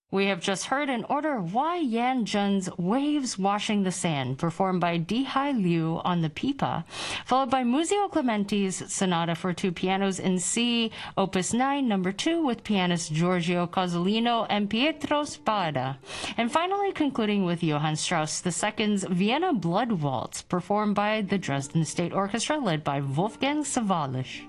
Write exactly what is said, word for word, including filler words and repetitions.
We have just heard in order Wai Yan Zhen's Waves Washing the Sand, performed by Dihai Liu on the pipa, followed by Muzio Clementi's Sonata for Two Pianos in C, Opus nine, number two, with pianist Giorgio Cozzolino and Pietro Spada, and finally concluding with Johann Strauss the Second's Vienna Blood Waltz, performed by the Dresden State Orchestra led by Wolfgang Sawallisch.